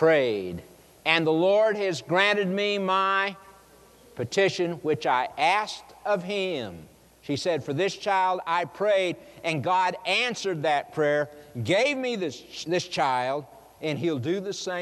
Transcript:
prayed, and the Lord has granted me my petition which I asked of Him. She said, for this child I prayed, and God answered that prayer, gave me this child, and He'll do the same